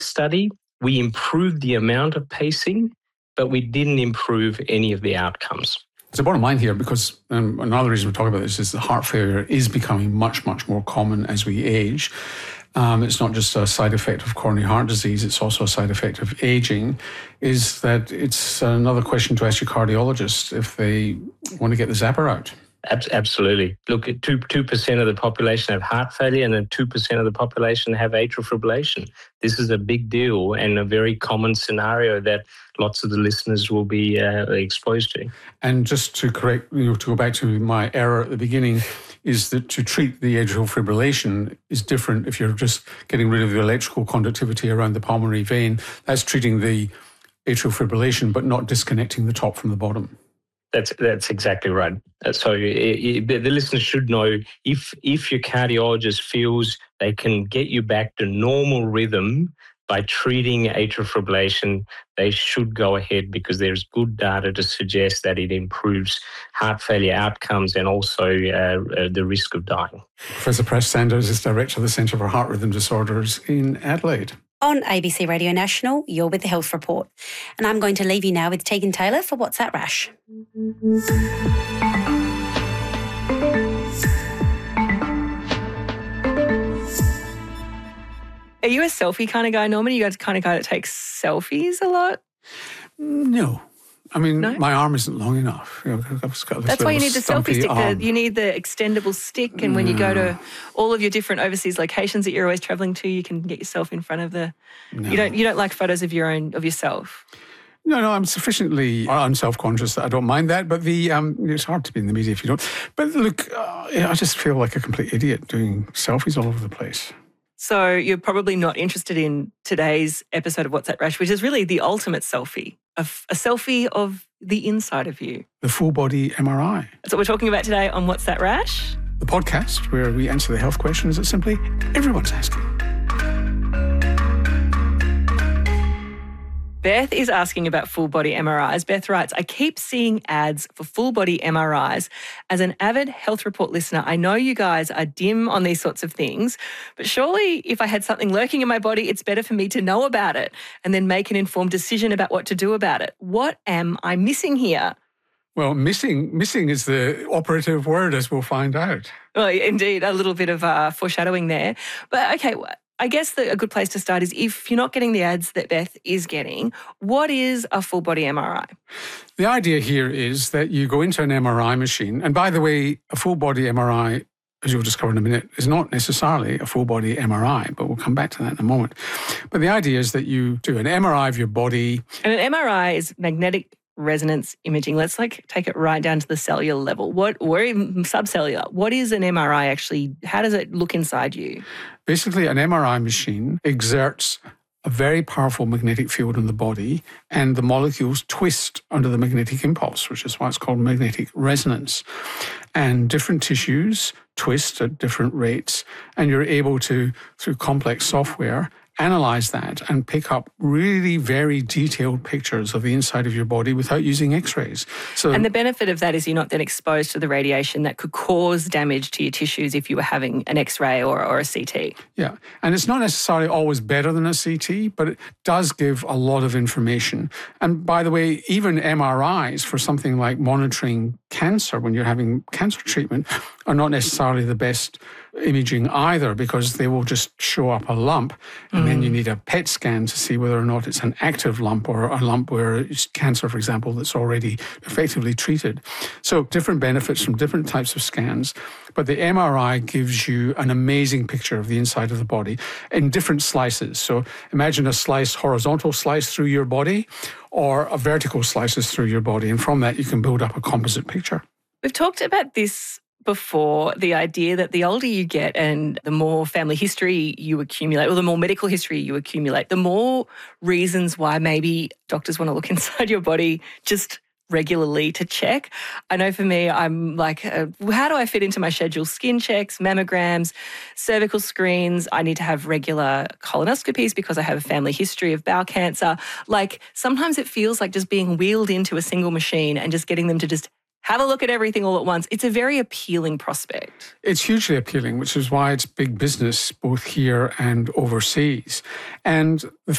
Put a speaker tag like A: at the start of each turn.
A: study, we improved the amount of pacing, but we didn't improve any of the outcomes.
B: So bottom line here, because another reason we're talking about this is that heart failure is becoming much, much more common as we age. It's not just a side effect of coronary heart disease, it's also a side effect of aging, is that it's another question to ask your cardiologist if they want to get the zapper out.
A: Absolutely. Look, 2% of the population have heart failure and then 2% of the population have atrial fibrillation. This is a big deal and a very common scenario that lots of the listeners will be exposed to.
B: And just to correct, to go back to my error at the beginning, is that to treat the atrial fibrillation is different if you're just getting rid of the electrical conductivity around the pulmonary vein. That's treating the atrial fibrillation, but not disconnecting the top from the bottom.
A: That's exactly right. So the listeners should know if your cardiologist feels they can get you back to normal rhythm by treating atrial fibrillation, they should go ahead because there's good data to suggest that it improves heart failure outcomes and also the risk of dying.
B: Professor Prash Sanders is Director of the Centre for Heart Rhythm Disorders in Adelaide.
C: On ABC Radio National, you're with the Health Report. And I'm going to leave you now with Tegan Taylor for What's That Rash?
D: Are you a selfie kind of guy, Norman? Are you guys the kind of guy that takes selfies a lot?
B: No. I mean,
D: No?
B: My arm isn't long enough. I've just got this
D: That's why you need the
B: stumpy
D: selfie stick.
B: arm.
D: You need the extendable stick. And when you go to all of your different overseas locations that you're always travelling to, you can get yourself in front of the...
B: No.
D: You don't like photos of yourself?
B: No, I'm sufficiently unself-conscious that I don't mind that. But it's hard to be in the media if you don't. But look, I just feel like a complete idiot doing selfies all over the place.
D: So you're probably not interested in today's episode of What's That Rash, which is really the ultimate selfie, a selfie of the inside of you.
B: The full body MRI.
D: That's what we're talking about today on What's That Rash?
B: The podcast where we answer the health questions that simply everyone's asking.
D: Beth is asking about full body MRIs. Beth writes, I keep seeing ads for full body MRIs. As an avid Health Report listener, I know you guys are dim on these sorts of things, but surely if I had something lurking in my body, it's better for me to know about it and then make an informed decision about what to do about it. What am I missing here?
B: Well, missing is the operative word, as we'll find out.
D: Well, indeed, a little bit of foreshadowing there. But okay, I guess a good place to start is if you're not getting the ads that Beth is getting, what is a full body MRI?
B: The idea here is that you go into an MRI machine. And by the way, a full body MRI, as you'll discover in a minute, is not necessarily a full body MRI, but we'll come back to that in a moment. But the idea is that you do an MRI of your body.
D: And an MRI is magnetic resonance imaging. Let's take it right down to the cellular level. Or even subcellular. What is an MRI actually? How does it look inside you?
B: Basically, an MRI machine exerts a very powerful magnetic field in the body, and the molecules twist under the magnetic impulse, which is why it's called magnetic resonance. And different tissues twist at different rates, and you're able to, through complex software, analyze that and pick up really very detailed pictures of the inside of your body without using x-rays.
D: And the benefit of that is you're not then exposed to the radiation that could cause damage to your tissues if you were having an x-ray or a CT.
B: Yeah, and it's not necessarily always better than a CT, but it does give a lot of information. And by the way, even MRIs for something like monitoring cancer when you're having cancer treatment are not necessarily the best imaging either, because they will just show up a lump and then you need a PET scan to see whether or not it's an active lump or a lump where it's cancer, for example, that's already effectively treated. So different benefits from different types of scans, but the MRI gives you an amazing picture of the inside of the body in different slices. So imagine a horizontal slice through your body or a vertical slices through your body, and from that you can build up a composite picture.
D: We've talked about this before, the idea that the older you get and the more family history you accumulate, or the more medical history you accumulate, the more reasons why maybe doctors want to look inside your body just regularly to check. I know for me, I'm like, how do I fit into my schedule? Skin checks, mammograms, cervical screens. I need to have regular colonoscopies because I have a family history of bowel cancer. Like sometimes it feels like just being wheeled into a single machine and just getting them to just have a look at everything all at once. It's a very appealing prospect.
B: It's hugely appealing, which is why it's big business both here and overseas. And the